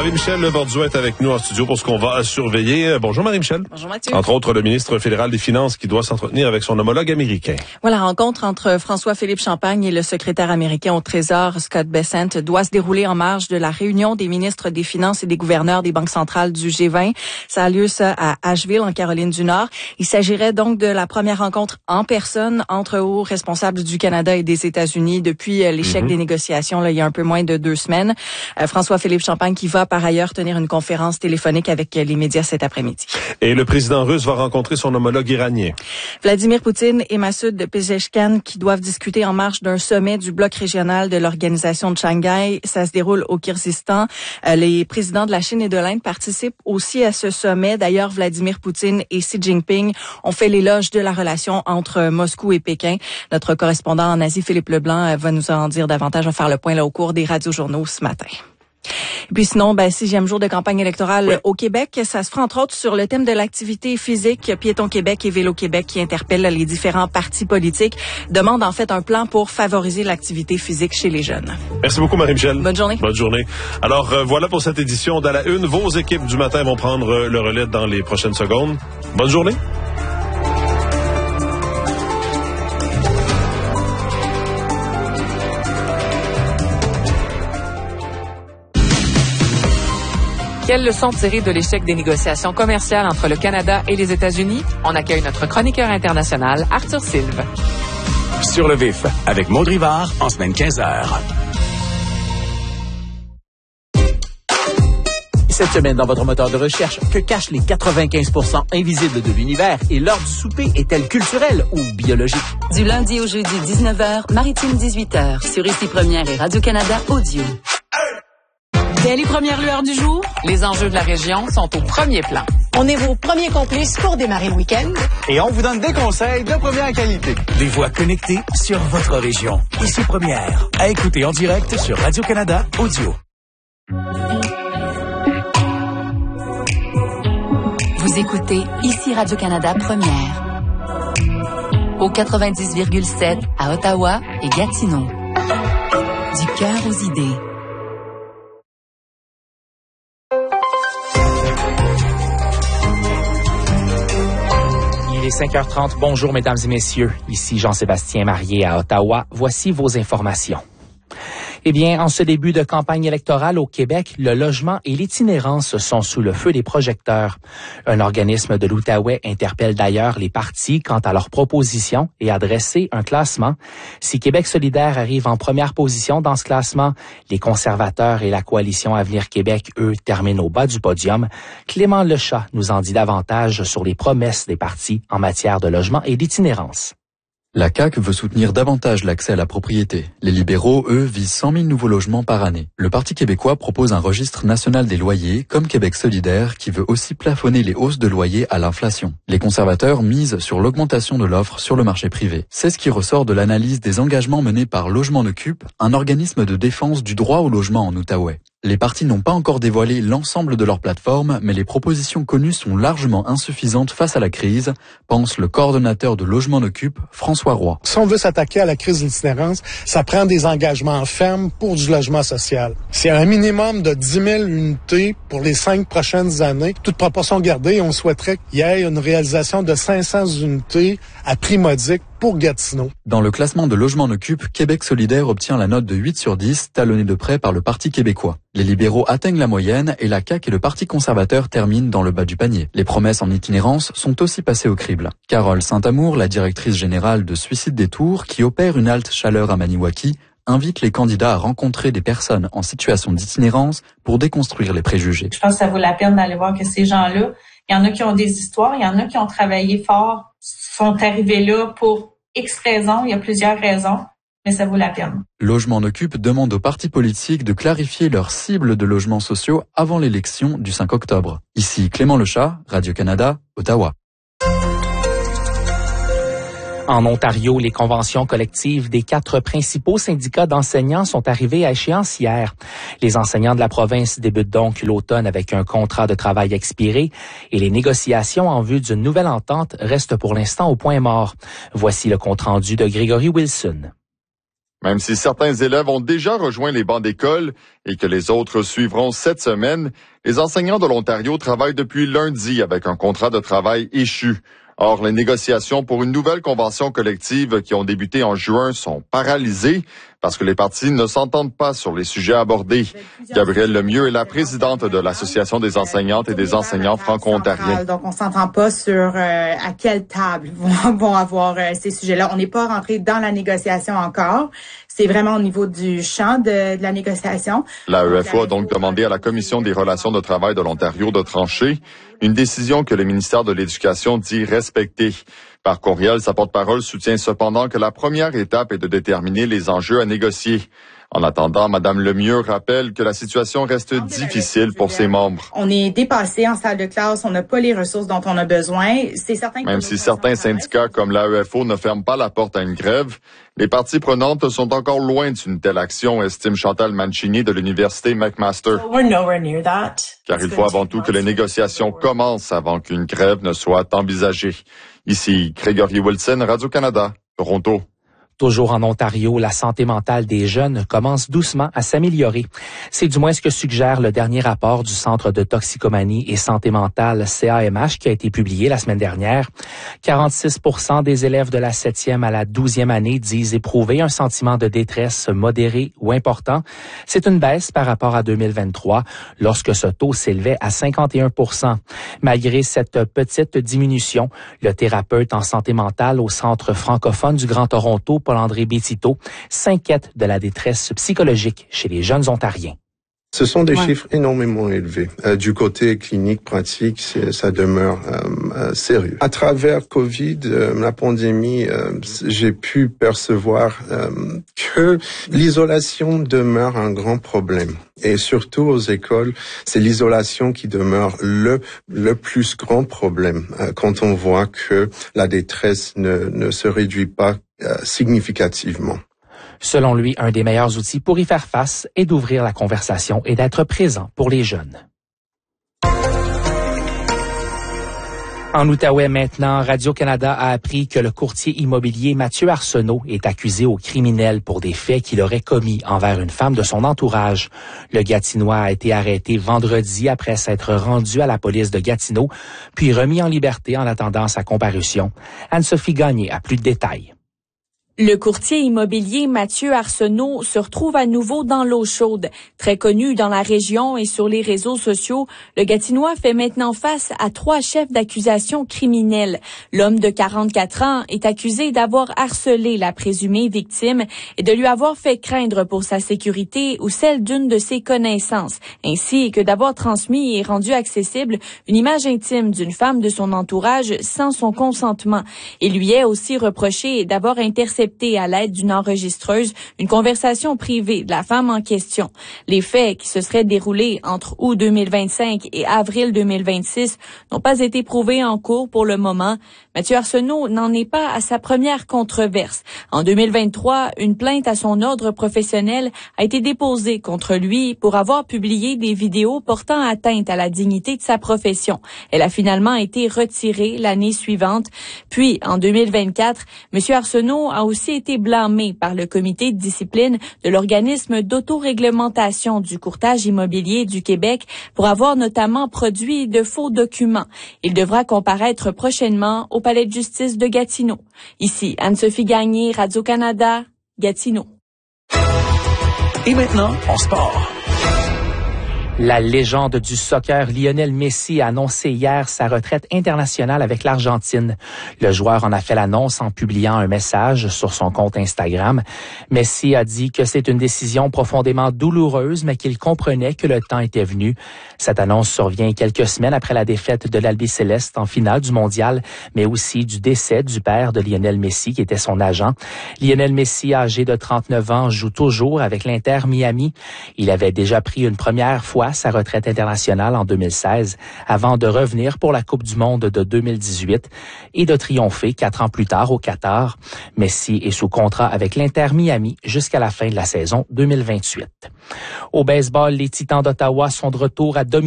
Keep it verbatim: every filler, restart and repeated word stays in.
Marie-Michel Borduas est avec nous en studio pour ce qu'on va surveiller. Bonjour Marie-Michel. Bonjour Mathieu. Entre autres, le ministre fédéral des Finances qui doit s'entretenir avec son homologue américain. Voilà, la rencontre entre François-Philippe Champagne et le secrétaire américain au Trésor, Scott Bessent, doit se dérouler en marge de la réunion des ministres des Finances et des gouverneurs des banques centrales du G vingt. Ça a lieu ça à Asheville, en Caroline du Nord. Il s'agirait donc de la première rencontre en personne entre hauts responsables du Canada et des États-Unis depuis l'échec mm-hmm. des négociations là, il y a un peu moins de deux semaines. Euh, François-Philippe Champagne qui va par ailleurs tenir une conférence téléphonique avec les médias cet après-midi. Et le président russe va rencontrer son homologue iranien. Vladimir Poutine et Massoud Pezeshkian qui doivent discuter en marge d'un sommet du bloc régional de l'organisation de Shanghai. Ça se déroule au Kirghizistan. Euh, les présidents de la Chine et de l'Inde participent aussi à ce sommet. D'ailleurs, Vladimir Poutine et Xi Jinping ont fait l'éloge de la relation entre Moscou et Pékin. Notre correspondant en Asie, Philippe Leblanc, va nous en dire davantage, va faire le point là au cours des radiojournaux ce matin. Et puis sinon, ben, sixième jour de campagne électorale oui. au Québec. Ça se fera entre autres sur le thème de l'activité physique. Piéton Québec et Vélo Québec qui interpellent les différents partis politiques demandent en fait un plan pour favoriser l'activité physique chez les jeunes. Merci beaucoup Marie-Michel. Bonne journée. Bonne journée. Alors euh, voilà pour cette édition d'À la Une. Vos équipes du matin vont prendre euh, le relais dans les prochaines secondes. Bonne journée. Quelle leçon tirer de l'échec des négociations commerciales entre le Canada et les États-Unis? On accueille notre chroniqueur international, Arthur Sylve. Sur le vif, avec Maud Rivard, en semaine quinze heures. Cette semaine, dans votre moteur de recherche, que cachent les quatre-vingt-quinze pour cent invisibles de l'univers et l'heure du souper est-elle culturelle ou biologique? Du lundi au jeudi, dix-neuf heures, Maritime dix-huit heures, sur Ici Première et Radio-Canada Audio. Dès les premières lueurs du jour, les enjeux de la région sont au premier plan. On est vos premiers complices pour démarrer le week-end. Et on vous donne des conseils de première qualité. Des voix connectées sur votre région. Ici Première. À écouter en direct sur Radio-Canada Audio. Vous écoutez Ici Radio-Canada Première. Au quatre-vingt-dix virgule sept à Ottawa et Gatineau. Du cœur aux idées. Il est cinq heures trente. Bonjour, mesdames et messieurs. Ici Jean-Sébastien Marié à Ottawa. Voici vos informations. Eh bien, en ce début de campagne électorale au Québec, le logement et l'itinérance sont sous le feu des projecteurs. Un organisme de l'Outaouais interpelle d'ailleurs les partis quant à leurs propositions et a dressé un classement. Si Québec solidaire arrive en première position dans ce classement, les conservateurs et la coalition Avenir Québec, eux, terminent au bas du podium. Clément Lechat nous en dit davantage sur les promesses des partis en matière de logement et d'itinérance. La C A Q veut soutenir davantage l'accès à la propriété. Les libéraux, eux, visent cent mille nouveaux logements par année. Le Parti québécois propose un registre national des loyers, comme Québec solidaire, qui veut aussi plafonner les hausses de loyers à l'inflation. Les conservateurs misent sur l'augmentation de l'offre sur le marché privé. C'est ce qui ressort de l'analyse des engagements menés par Logement Occupe, un organisme de défense du droit au logement en Outaouais. Les partis n'ont pas encore dévoilé l'ensemble de leur plateforme, mais les propositions connues sont largement insuffisantes face à la crise, pense le coordonnateur de Logement Occupe, François Roy. Si on veut s'attaquer à la crise de l'itinérance, ça prend des engagements fermes pour du logement social. C'est un minimum de dix mille unités pour les cinq prochaines années. Toute proportion gardée, on souhaiterait qu'il y ait une réalisation de cinq cents unités à prix modique pour Gatineau. Dans le classement de Logement Occupe, Québec solidaire obtient la note de huit sur dix, talonnée de près par le Parti québécois. Les libéraux atteignent la moyenne et la C A Q et le Parti conservateur terminent dans le bas du panier. Les promesses en itinérance sont aussi passées au crible. Carole Saint-Amour, la directrice générale de Suicide des Tours, qui opère une halte chaleur à Maniwaki, invite les candidats à rencontrer des personnes en situation d'itinérance pour déconstruire les préjugés. Je pense que ça vaut la peine d'aller voir que ces gens-là, il y en a qui ont des histoires, il y en a qui ont travaillé fort, sont arrivés là pour X raisons, il y a plusieurs raisons, mais ça vaut la peine. Logement Occupe demande aux partis politiques de clarifier leurs cibles de logements sociaux avant l'élection du cinq octobre. Ici Clément Lechat, Radio-Canada, Ottawa. En Ontario, les conventions collectives des quatre principaux syndicats d'enseignants sont arrivées à échéance hier. Les enseignants de la province débutent donc l'automne avec un contrat de travail expiré et les négociations en vue d'une nouvelle entente restent pour l'instant au point mort. Voici le compte-rendu de Grégory Wilson. Même si certains élèves ont déjà rejoint les bancs d'école et que les autres suivront cette semaine, les enseignants de l'Ontario travaillent depuis lundi avec un contrat de travail échu. Or, les négociations pour une nouvelle convention collective qui ont débuté en juin sont paralysées parce que les partis ne s'entendent pas sur les sujets abordés. Gabrielle Lemieux est la présidente de l'Association des enseignantes et des enseignants franco-ontariens. Donc, on s'entend pas sur euh, à quelle table vont, vont avoir euh, ces sujets-là. On n'est pas rentré dans la négociation encore. C'est vraiment au niveau du champ de, de la négociation. La E F O a donc demandé à la Commission des relations de travail de l'Ontario de trancher, une décision que le ministère de l'Éducation dit respecter. Par courriel, sa porte-parole soutient cependant que la première étape est de déterminer les enjeux à négocier. En attendant, Mme Lemieux rappelle que la situation reste difficile pour ses membres. On est dépassé en salle de classe, on n'a pas les ressources dont on a besoin. C'est certain que même si certains syndicats comme l'A E F O ne ferment pas la porte à une grève, les parties prenantes sont encore loin d'une telle action, estime Chantal Mancini de l'Université McMaster. Car il faut avant tout que les négociations commencent avant qu'une grève ne soit envisagée. Ici, Gregory Wilson, Radio-Canada, Toronto. Toujours en Ontario, la santé mentale des jeunes commence doucement à s'améliorer. C'est du moins ce que suggère le dernier rapport du Centre de toxicomanie et santé mentale C A M H qui a été publié la semaine dernière. quarante-six pour cent des élèves de la septième à la douzième année disent éprouver un sentiment de détresse modéré ou important. C'est une baisse par rapport à deux mille vingt-trois, lorsque ce taux s'élevait à cinquante et un pour cent. Malgré cette petite diminution, le thérapeute en santé mentale au Centre francophone du Grand Toronto, Paul-André Bétito, s'inquiète de la détresse psychologique chez les jeunes Ontariens. Ce sont des ouais. chiffres énormément élevés. Euh, du côté clinique, pratique, ça demeure euh, euh, sérieux. À travers Covid, euh, la pandémie, euh, j'ai pu percevoir euh, que l'isolation demeure un grand problème. Et surtout aux écoles, c'est l'isolation qui demeure le le plus grand problème euh, quand on voit que la détresse ne, ne se réduit pas euh, significativement. Selon lui, un des meilleurs outils pour y faire face est d'ouvrir la conversation et d'être présent pour les jeunes. En Outaouais maintenant, Radio-Canada a appris que le courtier immobilier Mathieu Arsenault est accusé au criminel pour des faits qu'il aurait commis envers une femme de son entourage. Le Gatinois a été arrêté vendredi après s'être rendu à la police de Gatineau, puis remis en liberté en attendant sa comparution. Anne-Sophie Gagné a plus de détails. Le courtier immobilier Mathieu Arsenault se retrouve à nouveau dans l'eau chaude. Très connu dans la région et sur les réseaux sociaux, le Gatinois fait maintenant face à trois chefs d'accusation criminels. L'homme de quarante-quatre ans est accusé d'avoir harcelé la présumée victime et de lui avoir fait craindre pour sa sécurité ou celle d'une de ses connaissances, ainsi que d'avoir transmis et rendu accessible une image intime d'une femme de son entourage sans son consentement. Il lui est aussi reproché d'avoir intercepté à l'aide d'une enregistreuse une conversation privée de la femme en question. Les faits qui se seraient déroulés entre août deux mille vingt-cinq et avril deux mille vingt-six n'ont pas été prouvés en cours pour le moment. Mathieu Arsenault n'en est pas à sa première controverse. En deux mille vingt-trois, une plainte à son ordre professionnel a été déposée contre lui pour avoir publié des vidéos portant atteinte à la dignité de sa profession. Elle a finalement été retirée l'année suivante. Puis, en deux mille vingt-quatre, Monsieur Arsenault a aussi été blâmé par le comité de discipline de l'organisme d'autoréglementation du courtage immobilier du Québec pour avoir notamment produit de faux documents. Il devra comparaître prochainement au palais de justice de Gatineau. Ici, Anne-Sophie Gagné, Radio-Canada, Gatineau. Et maintenant, en sport. La légende du soccer Lionel Messi a annoncé hier sa retraite internationale avec l'Argentine. Le joueur en a fait l'annonce en publiant un message sur son compte Instagram. Messi a dit que c'est une décision profondément douloureuse, mais qu'il comprenait que le temps était venu. Cette annonce survient quelques semaines après la défaite de l'Albiceleste en finale du mondial, mais aussi du décès du père de Lionel Messi, qui était son agent. Lionel Messi, âgé de trente-neuf ans, joue toujours avec l'Inter Miami. Il avait déjà pris une première fois sa retraite internationale en deux mille seize avant de revenir pour la Coupe du monde de deux mille dix-huit et de triompher quatre ans plus tard au Qatar. Messi est sous contrat avec l'Inter Miami jusqu'à la fin de la saison deux mille vingt-huit. Au baseball, les Titans d'Ottawa sont de retour à domicile